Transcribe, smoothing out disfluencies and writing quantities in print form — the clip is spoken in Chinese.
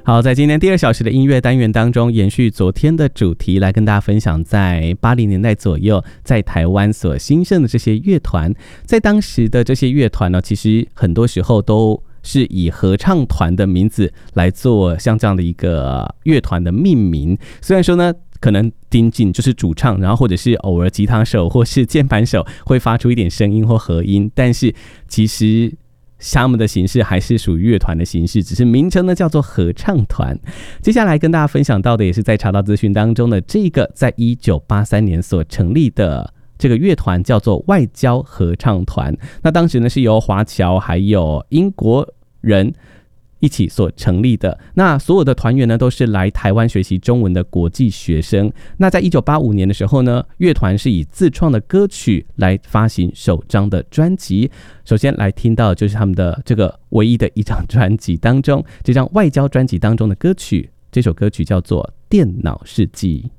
好，在今天第2小时的音乐单元当中，延续昨天的主题，来跟大家分享在80年代左右在台湾所兴盛的这些乐团。在当时的这些乐团呢，其实很多时候都是以合唱团的名字来做像这样的一个乐团的命名。虽然说呢，可能丁进就是主唱，然后或者是偶尔吉他手或是键盘手会发出一点声音或和音，但是其实他们的形式还是属于乐团的形式，只是名称呢叫做合唱团。接下来跟大家分享到的也是在查到资讯当中的这个在1983年所成立的这个乐团叫做外交合唱团。那当时呢是由华侨还有英国人一起所成立的，那所有的团员呢都是来台湾学习中文的国际学生。那在1985年的时候呢，乐团是以自创的歌曲来发行首张的专辑。首先来听到就是他们的这个唯一的一张专辑当中，这张外交专辑当中的歌曲，这首歌曲叫做《电脑世纪》。